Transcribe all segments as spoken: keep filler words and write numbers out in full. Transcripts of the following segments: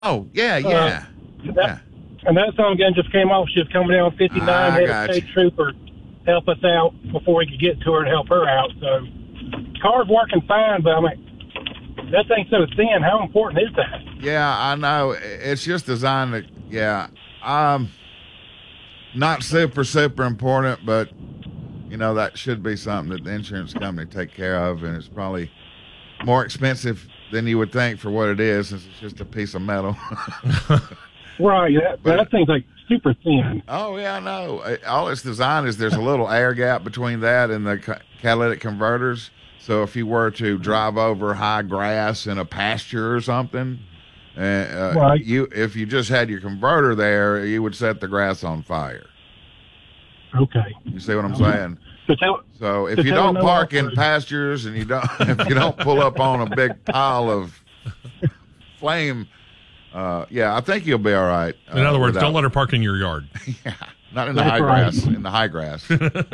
Oh, yeah, yeah. Uh, that, yeah. And that son gun just came off. She was coming down fifty-nine, I had got a state you. trooper help us out before we could get to her and help her out. So, car's working fine, but I mean, that thing's so thin. How important is that? Yeah, I know. It's just designed to, yeah. Um, not super, super important, but, you know, that should be something that the insurance company take care of, and it's probably more expensive than you would think for what it is, since it's just a piece of metal. Right. That, But- that thing's like super thin. Oh, yeah, I know. All it's designed is there's a little air gap between that and the ca- catalytic converters. So if you were to drive over high grass in a pasture or something, uh, uh, Right. you if you just had your converter there, you would set the grass on fire. Okay. You see what I'm saying? So tell, So if So you tell don't her no park in off-road. pastures and you don't if you don't pull up on a big pile of flame, uh, yeah, I think you'll be all right. Uh, In other words, without- don't let her park in your yard. Yeah, not in the That's high right. grass. In the high grass.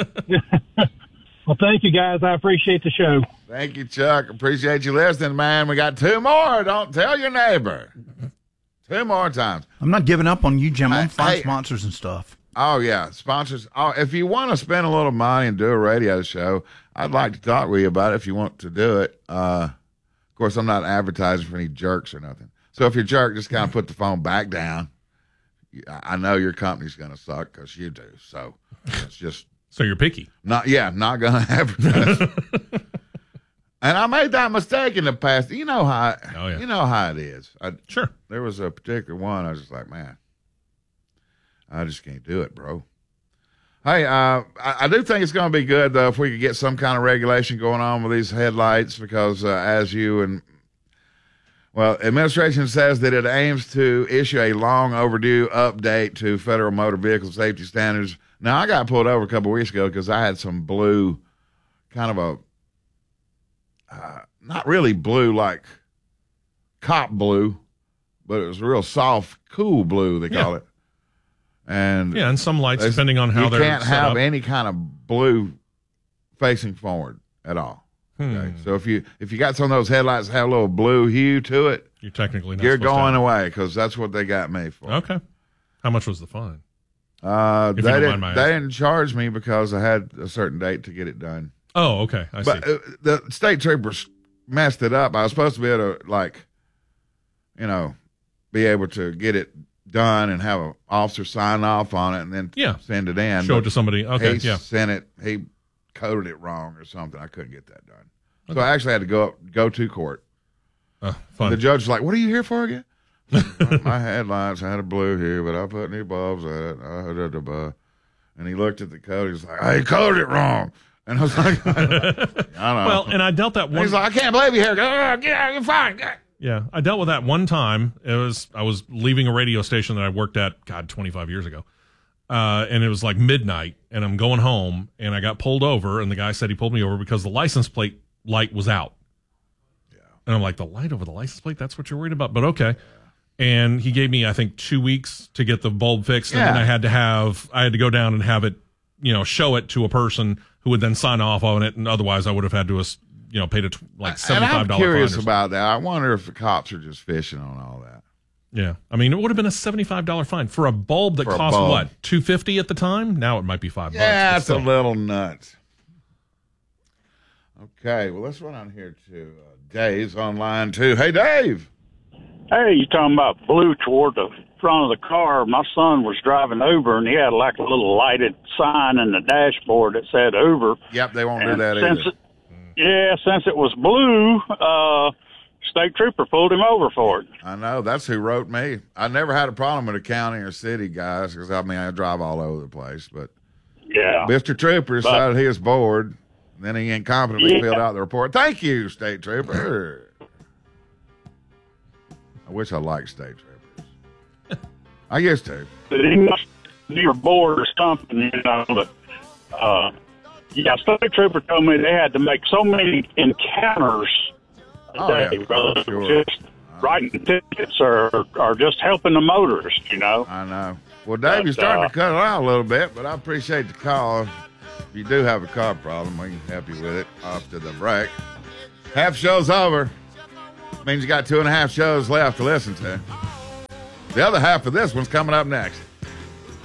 well, thank you, guys. I appreciate the show. Thank you, Chuck. Appreciate you listening, man. We got two more. Don't tell your neighbor. Two more times. I'm not giving up on you, Jim. I'm Hey, find hey. sponsors and stuff. Oh, yeah. Sponsors. Oh, if you want to spend a little money and do a radio show, I'd like to talk with you about it if you want to do it. Uh, of course, I'm not advertising for any jerks or nothing. So if you're a jerk, just kind of put the phone back down. I I know your company's going to suck because you do. So it's just So you're picky. not, yeah, not going to advertise. And I made that mistake in the past. You know how, Oh, yeah. you know how it is. I, Sure. there was a particular one I was just like, man, I just can't do it, bro. Hey, uh, I, I do think it's going to be good, though, if we could get some kind of regulation going on with these headlights because uh, as you and, well, administration says that it aims to issue a long overdue update to federal motor vehicle safety standards. Now, I got pulled over a couple weeks ago because I had some blue, kind of a, uh, not really blue like cop blue, but it was real soft, cool blue, they call Yeah. it. And Yeah, and some lights, There's- depending on how you they're can't set have up. any kind of blue facing forward at all. Okay, Hmm. so if you if you got some of those headlights that have a little blue hue to it, You're technically not you're supposed to going have- away because that's what they got me for. Okay. How much was the fine? Uh, If you they don't didn't mind my they asking. didn't charge me because I had a certain date to get it done. Oh, okay. I see. But uh, the state troopers messed it up. I was supposed to be able to like, you know, be able to get it done and have an officer sign off on it and then Yeah. send it in. Show But it to somebody. Okay, he yeah. sent it. He coded it wrong or something. I couldn't get that done. So I actually had to go up, go to court. Uh, fun. The judge was like, "What are you here for again?" My headlights had a blue here, but I put new bulbs in it. Uh, da, da, da. And he looked at the code. He was like, "I coded it wrong." And I was like, "I don't know." Well, and I dealt that And one. he's like, "I can't believe you're here." "Oh, get out, you're fine. Get out." Yeah, I dealt with that one time. It was I was leaving a radio station that I worked at, God, twenty-five years ago, uh, and it was like midnight, and I'm going home, and I got pulled over, and the guy said he pulled me over because the license plate light was out. Yeah, and I'm like, the light over the license plate? That's what you're worried about? But okay. And he gave me, I think, two weeks to get the bulb fixed, and then Yeah. I had to have I had to go down and have it, you know, show it to a person who would then sign off on it, and otherwise I would have had to, you know, paid a t- like And seventy-five I'm dollars fine. or curious something. about that. I wonder if the cops are just fishing on all that. Yeah, I mean, it would have been a seventy-five dollars fine for a bulb that For a cost bulb. what, two fifty at the time. Now it might be five Yeah, bucks. it's but a still. little nuts. Okay, well, let's run on here to uh, Dave's online too. Hey, Dave. Hey, you talking about blue toward the front of the car? My son was driving over, and he had like a little lighted sign in the dashboard that said Uber. Yep, they won't do And that since either. it, yeah, since it was blue, uh, state trooper pulled him over for it. I know. That's who wrote me. I never had a problem with a county or city, guys, because, I mean, I drive all over the place. But Yeah. Mister Trooper decided he was bored. And then he incompetently Yeah. filled out the report. Thank you, State Trooper. I wish I liked State Troopers. I used to. But he must be bored or something, you know. But, uh, yeah, state trooper told me they had to make so many encounters a Oh, yeah. day, brother. Sure. Just writing tickets or, or just helping the motorists, you know. I know. Well, Dave, But, you're starting uh, to cut it out a little bit, but I appreciate the call. If you do have a car problem, we can help you with it after the break. Half show's over. Means you got two and a half shows left to listen to. The other half of this one's coming up next.